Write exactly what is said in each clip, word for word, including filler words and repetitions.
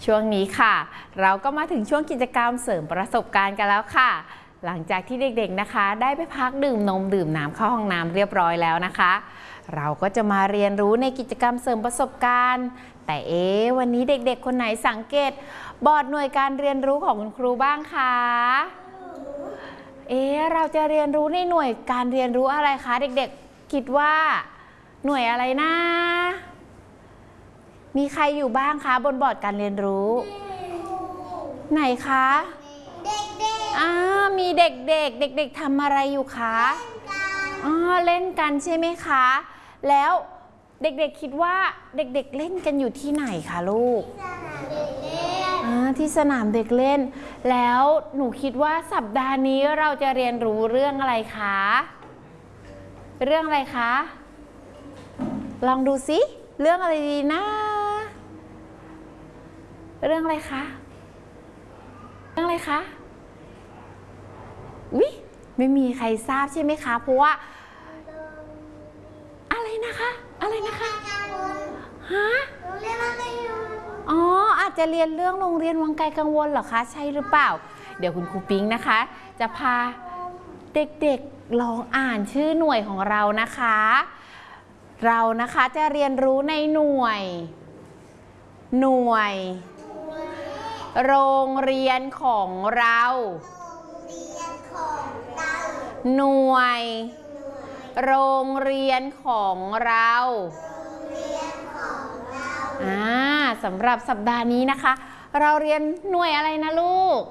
ช่วงนี้ค่ะเราก็มาถึงช่วงกิจกรรมเสริมประสบการณ์กันแล้วค่ะหลังจากที่เด็กๆนะคะได้ไปพักดื่มนมดื่มน้ำเข้าห้องน้ำเรียบร้อยแล้วนะคะเราก็จะมาเรียนรู้ในกิจกรรมเสริมประสบการณ์แต่เอ๊ะวันนี้เด็กๆคนไหนสังเกตบอร์ดหน่วยการเรียนรู้ของคุณครูบ้างคะเอ๊ะเราจะเรียนรู้ในหน่วยการเรียนรู้อะไรคะเด็กๆคิดว่าหน่วยอะไรนะมีใครอยู่บ้างคะบนบอร์ดการเรียนรู้ไหนคะเด็กๆอ่ามีเด็กๆเด็กๆทำอะไรอยู่คะอ๋อเล่นกันใช่ไหมคะแล้วเด็กๆคิดว่าเด็กๆเล่นกันอยู่ที่ไหนคะลูกที่สนามเด็กเล่นแล้วหนูคิดว่าสัปดาห์นี้เราจะเรียนรู้เรื่องอะไรคะเรื่องอะไรคะลองดูสิเรื่องอะไรดีนะเรื่องอะไรคะเรื่องอะไรคะอุ๊ยไม่มีใครทราบใช่ไหมคะเพราะว่าอะไรนะคะอะไรนะคะฮะอ๋ออาจจะเรียนเรื่องโรงเรียนวังไกลกังวลเหรอคะใช่หรือเปล่าเดี๋ยวคุณครูปิ๊งนะคะจะพาเด็กๆลองอ่านชื่อหน่วยของเรานะคะเรานะคะจะเรียนรู้ในหน่วยหน่วยโรงเรียนของเราหน่วยโรงเรียนของเราอ่าสำหรับสัปดาห์นี้นะคะเราเรียนหน่วยอะไรนะลูก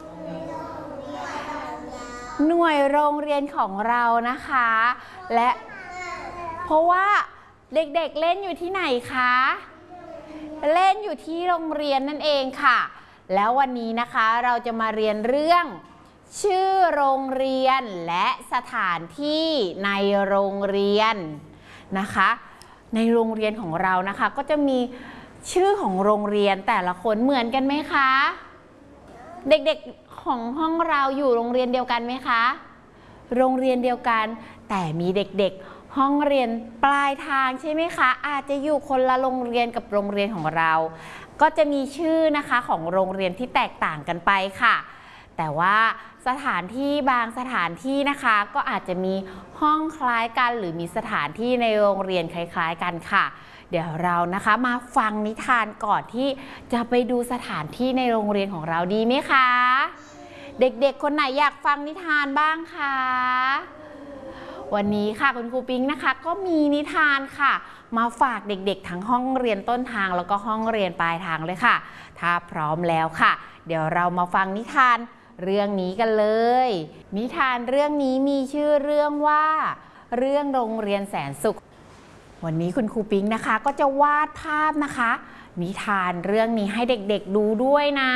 หน่วยโรงเรียนของเรานะคะและเพราะว่าเด็กๆ เเล่นอยู่ที่ไหนคะเล่นอยู่ที่โรงเรียนนั่นเองค่ะแล้ววันนี้นะคะเราจะมาเรียนเรื่องชื่อโรงเรียนและสถานที่ในโรงเรียนนะคะในโรงเรียนของเรานะคะก็จะมีชื่อของโรงเรียนแต่ละคนเหมือนกันไหมคะเด็กๆของห้องเราอยู่โรงเรียนเดียวกันไหมคะโรงเรียนเดียวกันแต่มีเด็กๆห้องเรียนปลายทางใช่ไหมคะอาจจะอยู่คนละโรงเรียนกับโรงเรียนของเราก็จะมีชื่อนะคะของโรงเรียนที่แตกต่างกันไปค่ะแต่ว่าสถานที่บางสถานที่นะคะก็อาจจะมีห้องคล้ายกันหรือมีสถานที่ในโรงเรียนคล้ายๆกันค่ะเดี๋ยวเรานะคะมาฟังนิทานก่อนที่จะไปดูสถานที่ในโรงเรียนของเราดีไหมคะเด็กๆคนไหนอยากฟังนิทานบ้างคะวันนี้ค่ะคุณครูปิ๊งนะคะก็มีนิทานค่ะมาฝากเด็กๆทั้งห้องเรียนต้นทางแล้วก็ห้องเรียนปลายทางเลยค่ะถ้าพร้อมแล้วค่ะเดี๋ยวเรามาฟังนิทานเรื่องนี้กันเลยนิทานเรื่องนี้มีชื่อเรื่องว่าเรื่องโรงเรียนแสนสุขวันนี้คุณครูปิ๊งนะคะก็จะวาดภาพนะคะนิทานเรื่องนี้ให้เด็กๆดูด้วยนะ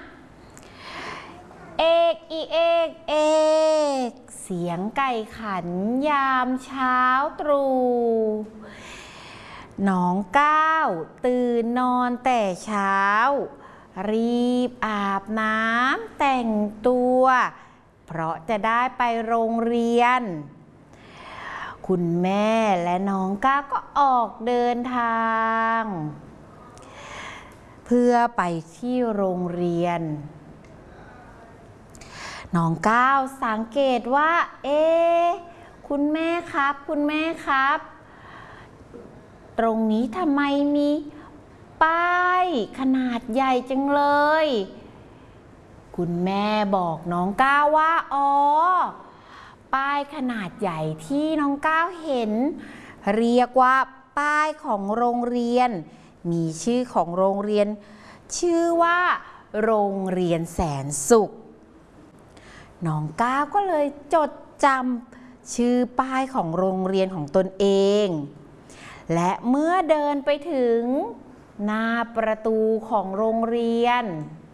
เอกอีเอกเอกเสียงไก่ขันยามเช้าตรู่น้องก้าวตื่นนอนแต่เช้ารีบอาบน้ำแต่งตัวเพราะจะได้ไปโรงเรียนคุณแม่และน้องก้าวก็ออกเดินทางเพื่อไปที่โรงเรียนน้องก้าวสังเกตว่าเอ๊ะคุณแม่ครับคุณแม่ครับตรงนี้ทำไมมีป้ายขนาดใหญ่จังเลยคุณแม่บอกน้องก้าวว่าอ๋อป้ายขนาดใหญ่ที่น้องก้าวเห็นเรียกว่าป้ายของโรงเรียนมีชื่อของโรงเรียนชื่อว่าโรงเรียนแสนสุขน้องก้าวก็เลยจดจำชื่อป้ายของโรงเรียนของตนเองและเมื่อเดินไปถึงหน้าประตูของโรงเรียน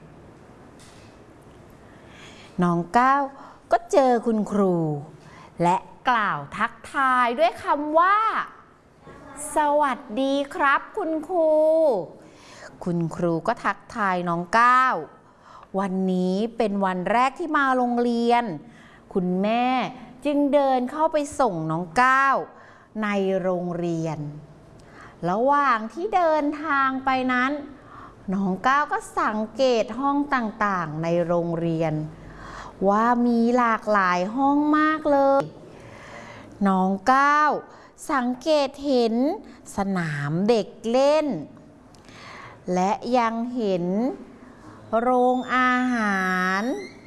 น้องก้าวก็เจอคุณครูและกล่าวทักทายด้วยคำว่าสวัสดีครับคุณครูคุณครูก็ทักทายน้องก้าววันนี้เป็นวันแรกที่มาโรงเรียนคุณแม่จึงเดินเข้าไปส่งน้องก้าวในโรงเรียนระหว่างที่เดินทางไปนั้นน้องก้าวก็สังเกตห้องต่างๆในโรงเรียนว่ามีหลากหลายห้องมากเลยน้องก้าวสังเกตเห็นสนามเด็กเล่นและยังเห็นโรงอาหาร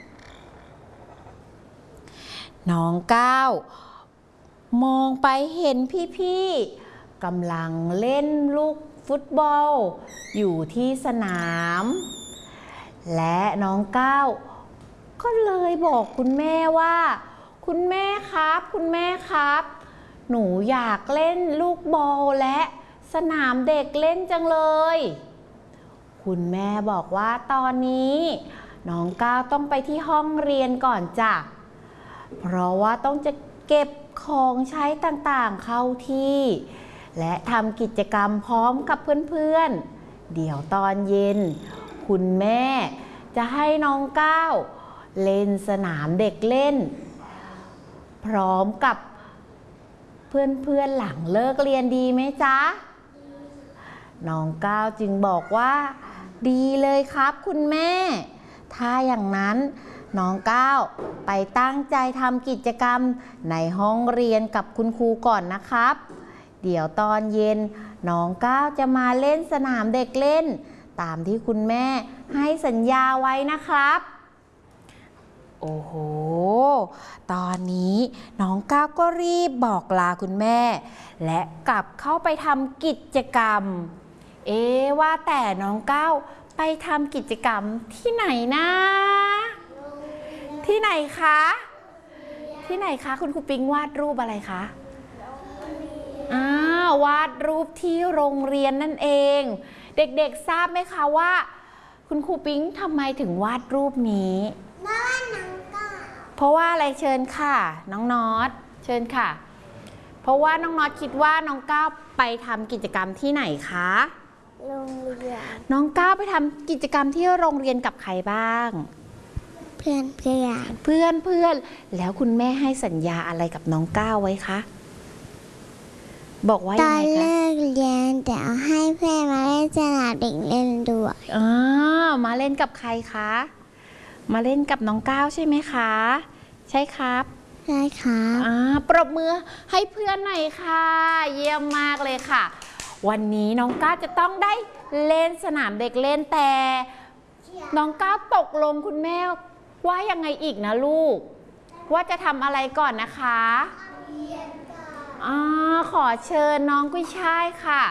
น้องก้าวมองไปเห็นพี่ๆกำลังเล่นลูกฟุตบอลอยู่ที่สนามและน้องก้าวก็เลยบอกคุณแม่ว่าคุณแม่ครับคุณแม่ครับหนูอยากเล่นลูกบอลและสนามเด็กเล่นจังเลยคุณแม่บอกว่าตอนนี้น้องก้าวต้องไปที่ห้องเรียนก่อนจ้ะเพราะว่าต้องจะเก็บของใช้ต่างๆเข้าที่และทำกิจกรรมพร้อมกับเพื่อนๆเดี๋ยวตอนเย็นคุณแม่จะให้น้องก้าวเล่นสนามเด็กเล่นพร้อมกับเพื่อนๆหลังเลิกเรียนดีไหมจ๊ะน้องก้าวจึงบอกว่าดีเลยครับคุณแม่ถ้าอย่างนั้นน้องก้าวไปตั้งใจทำกิจกรรมในห้องเรียนกับคุณครูก่อนนะครับเดี๋ยวตอนเย็นน้องก้าวจะมาเล่นสนามเด็กเล่นตามที่คุณแม่ให้สัญญาไว้นะครับโอ้โหตอนนี้น้องก้าวก็รีบบอกลาคุณแม่และกลับเข้าไปทำกิจกรรมเอ๊ะว่าแต่น้องก้าวไปทำกิจกรรมที่ไหนนะที่ไหนคะที่ไหนคะคุณครูปิ๊งวาดรูปอะไรคะอ้าววาดรูปที่โรงเรียนนั่นเองเด็กๆทราบไหมคะว่าคุณครูปิ๊งทำไมถึงวาดรูปนี้เพราะว่าอะไรเชิญค่ะน้องน็อตเชิญค่ะเพราะว่าน้องน็อตคิดว่าน้องก้าวไปทำกิจกรรมที่ไหนคะโรงเรียนน้องก้าวไปทำกิจกรรมที่โรงเรียนกับใครบ้างเพื่อนเพื่อนเพื่อนเพื่อนแล้วคุณแม่ให้สัญญาอะไรกับน้องก้าวไว้คะบอกว่าตอนเลิกเรียนแต่เอาให้เพื่อนมาเล่นสนามเด็กเล่นด้วยอ๋อมาเล่นกับใครคะมาเล่นกับน้องก้าวใช่ไหมคะใช่ครับใช่ครับอ่าปรบมือให้เพื่อนหน่อยค่ะเยี่ยมมากเลยค่ะวันนี้น้องก้าวจะต้องได้เล่นสนามเด็กเล่นแต่น้องก้าวตกลงคุณแม่ว่ายังไงอีกนะลูกว่าจะทำอะไรก่อนนะคะอ่าขอเชิญน้องกุ้ยช่ายค่ะ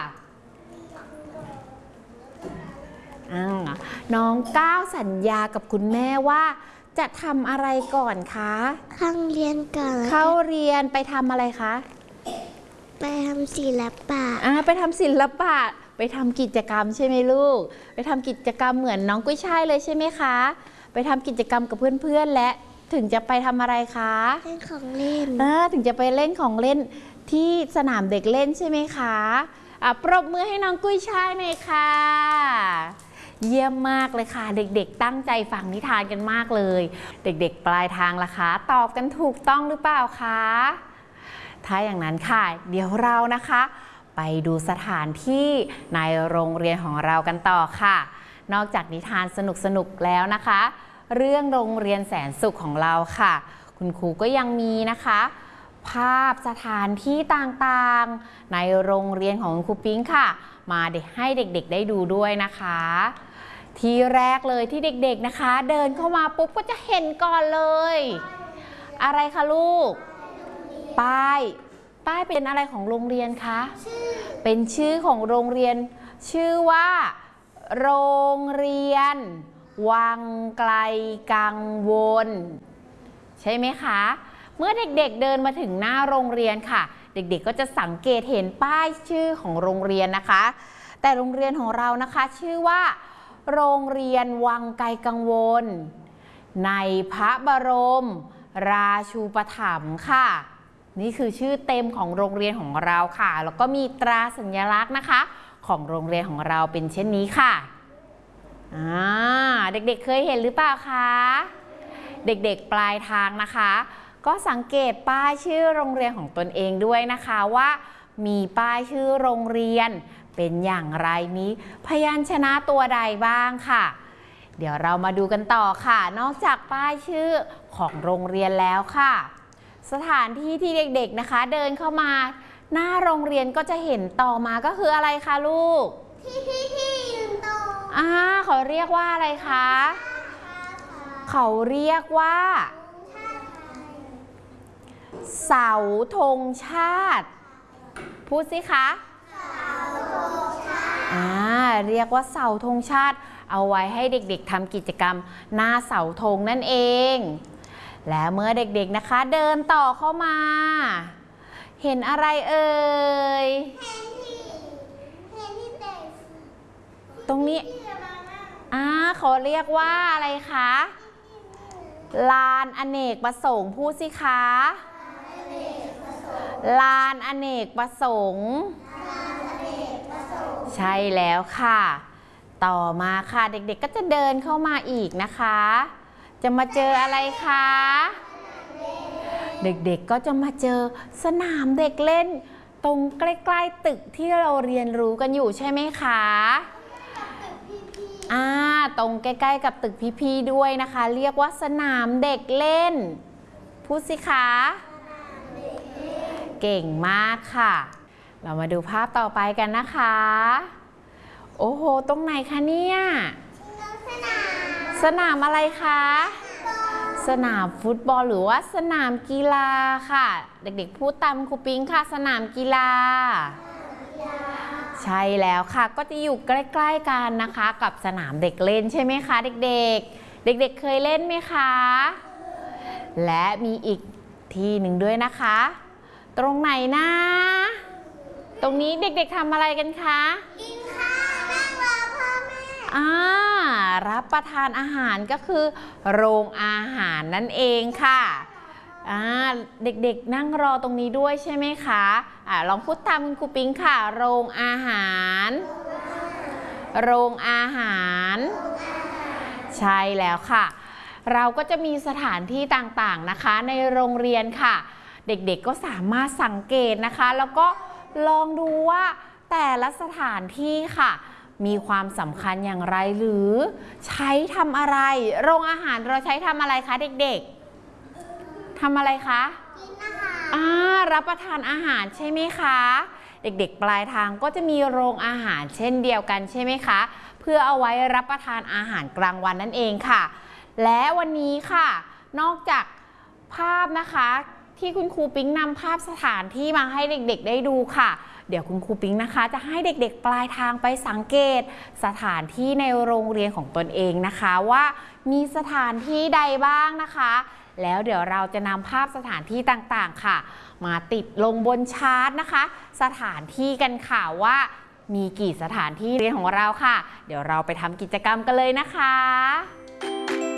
น้องก้าวสัญญากับคุณแม่ว่าจะทำอะไรก่อนคะเข้าเรียนก่อนเข้าเรียนไปทำอะไรคะไปทำศิลปะอ่าไปทำศิลปะไปทำกิจกรรมใช่ไหมลูกไปทำกิจกรรมเหมือนน้องกุ้ยช่ายเลยใช่ไหมคะไปทำกิจกรรมกับเพื่อนๆและถึงจะไปทำอะไรคะเล่นของเล่นอ่าถึงจะไปเล่นของเล่นที่สนามเด็กเล่นใช่ไหมคะอ่ะปรบมือให้น้องกุ้ยช่ายหน่อยค่ะเยี่ยมมากเลยค่ะเด็กๆตั้งใจฟังนิทานกันมากเลยเด็กๆปลายทางล่ะคะตอบกันถูกต้องหรือเปล่าคะถ้าอย่างนั้นค่ะเดี๋ยวเรานะคะไปดูสถานที่ในโรงเรียนของเรากันต่อค่ะนอกจากนิทานสนุกๆแล้วนะคะเรื่องโรงเรียนแสนสุขของเราค่ะคุณครูก็ยังมีนะคะภาพสถานที่ต่างๆในโรงเรียนของคุณครูปิ๊งค่ะมาให้เด็กๆได้ดูด้วยนะคะที่แรกเลยที่เด็กๆนะคะเดินเข้ามาปุ๊บก็จะเห็นก่อนเลยอะไรคะลูกป้ายป้ายเป็นอะไรของโรงเรียนคะเป็นชื่อของโรงเรียนชื่อว่าโรงเรียนวังไกลกังวลใช่ไหมคะเมื่อเด็กๆ เ, เดินมาถึงหน้าโรงเรียนค่ะเด็กๆก็จะสังเกตเห็นป้ายชื่อของโรงเรียนนะคะแต่โรงเรียนของเรานะคะชื่อว่าโรงเรียนวังไกลกังวลในพระบรมราชูปถัมภ์ค่ะนี่คือชื่อเต็มของโรงเรียนของเราค่ะแล้วก็มีตราสัญลักษณ์นะคะของโรงเรียนของเราเป็นเช่นนี้ค่ะอ่าเด็กๆ เ, เคยเห็นหรือเปล่าคะเด็กๆปลายทางนะคะก็สังเกตป้ายชื่อโรงเรียนของตนเองด้วยนะคะว่ามีป้ายชื่อโรงเรียนเป็นอย่างไรมีพยัญชนะตัวใดบ้างค่ะเดี๋ยวเรามาดูกันต่อค่ะนอกจากป้ายชื่อของโรงเรียนแล้วค่ะสถานที่ที่เด็กๆนะคะเดินเข้ามาหน้าโรงเรียนก็จะเห็นต่อมาก็คืออะไรคะลูกที่ที่ที่ยืนตรงอ่าเขาเรียกว่าอะไรคะเขาเรียกว่าเสาธงชาติพูดสิคะอ่าเรียกว่าเสาธงชาติเอาไว้ให้เด็กๆทำกิจกรรมหน้าเสาธงนั่นเองและเมื่อเด็กๆนะคะเดินต่อเข้ามาเห็นอะไรเอ่ยตรงนี้อ่าเขาเรียกว่าอะไรคะลานอเนกประสงค์พูดสิคะลานอเนกประสงค์ใช่แล้วค่ะต่อมาค่ะเด็กๆก็จะเดินเข้ามาอีกนะคะจะมาเจออะไรคะเด็กๆก็จะมาเจอสนามเด็กเล่นตรงใกล้ๆตึกที่เราเรียนรู้กันอยู่ใช่ไหมคะอ่าตรงใกล้ๆกับตึกพี่ๆด้วยนะคะเรียกว่าสนามเด็กเล่นพูดสิคะเก่งมากค่ะเรามาดูภาพต่อไปกันนะคะโอ้โหตรงไหนคะเนี่ยสนามอะไรคะสนามฟุตบอลหรือว่าสนามกีฬาค่ะเด็กๆพูดตามครูปิ๊งค่ะสนามกีฬาใช่แล้วค่ะก็จะอยู่ใกล้ๆกันนะคะกับสนามเด็กเล่นใช่ไหมคะเด็กๆเด็กๆเคยเล่นไหมคะและมีอีกที่หนึ่งด้วยนะคะตรงไหนนะตรงนี้เด็กๆทำอะไรกันคะกินข้าวนั่งรอพ่อแม่อ่ารับประทานอาหารก็คือโรงอาหารนั่นเองค่ะอ่าเด็กๆนั่งรอตรงนี้ด้วยใช่ไหมคะอ่าลองพูดตามคุณครูปิ๊งค่ะโรงอาหารโรงอาหารใช่แล้วค่ะเราก็จะมีสถานที่ต่างๆนะคะในโรงเรียนค่ะเด็กๆก็สามารถสังเกตนะคะแล้วก็ลองดูว่าแต่ละสถานที่ค่ะมีความสำคัญอย่างไรหรือใช้ทำอะไรโรงอาหารเราใช้ทำอะไรคะเด็กๆทำอะไรคะกินอาหารอ่ารับประทานอาหารใช่ไหมคะเด็กๆปลายทางก็จะมีโรงอาหารเช่นเดียวกันใช่ไหมคะเพื่อเอาไว้รับประทานอาหารกลางวันนั่นเองค่ะและวันนี้ค่ะนอกจากภาพนะคะที่คุณครูปิ๊งนำภาพสถานที่มาให้เด็กๆได้ดูค่ะเดี๋ยวคุณครูปิ๊งนะคะจะให้เด็กๆปลายทางไปสังเกตสถานที่ในโรงเรียนของตนเองนะคะว่ามีสถานที่ใดบ้างนะคะแล้วเดี๋ยวเราจะนำภาพสถานที่ต่างๆค่ะมาติดลงบนชาร์ตนะคะสถานที่กันค่ะว่ามีกี่สถานที่เรียนของเราค่ะเดี๋ยวเราไปทำกิจกรรมกันเลยนะคะ